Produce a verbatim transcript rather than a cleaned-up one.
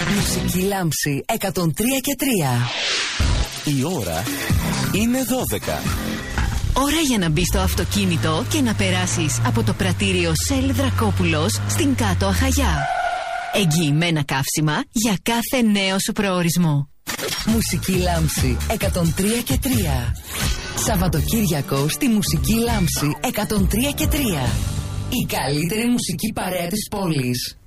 Μουσική Λάμψη εκατόν τρία και τρία. Η ώρα είναι δώδεκα. Ώρα για να μπεις στο αυτοκίνητο και να περάσεις από το πρατήριο Σέλ Δρακόπουλος στην Κάτω Αχαγιά. Εγγυημένα καύσιμα για κάθε νέο σου προορισμό. Μουσική Λάμψη εκατόν τρία και τρία. Σαββατοκύριακο στη Μουσική Λάμψη εκατόν τρία και τρία. Η καλύτερη μουσική παρέα της πόλης.